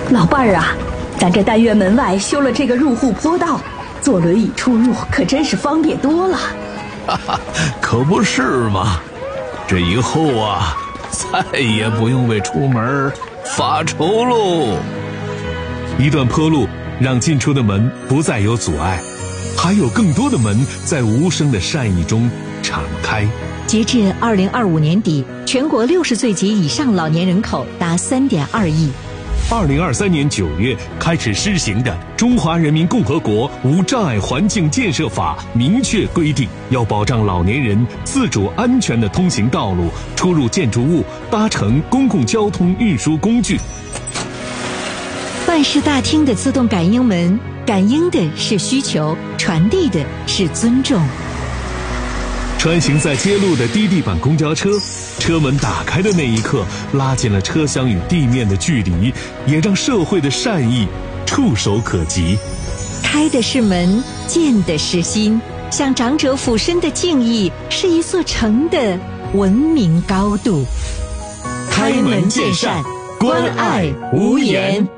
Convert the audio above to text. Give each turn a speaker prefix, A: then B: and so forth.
A: 老伴儿啊，咱这单元门外修了这个入户坡道，坐轮椅出入可真是方便多了。
B: 哈哈，可不是嘛，这以后啊，再也不用为出门发愁喽。
C: 一段坡路让进出的门不再有阻碍，还有更多的门在无声的善意中敞开。
D: 截至2025年底，全国60岁及以上老年人口达3.2亿。
C: 2023年9月开始施行的《中华人民共和国无障碍环境建设法》明确规定，要保障老年人自主安全地通行道路、出入建筑物、搭乘公共交通运输工具。
D: 办事大厅的自动感应门，感应的是需求，传递的是尊重。
C: 穿行在街路的低地板公交车，车门打开的那一刻，拉近了车厢与地面的距离，也让社会的善意触手可及。
D: 开的是门，见的是心，向长者俯身的敬意，是一座城的文明高度。
C: 开门见山，关爱无言。